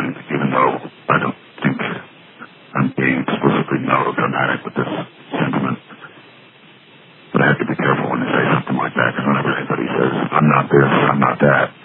And even though I don't think I'm being explicitly melodramatic with this sentiment, but I have to be careful when I say something like that, because whenever anybody says, I'm not this, I'm not that,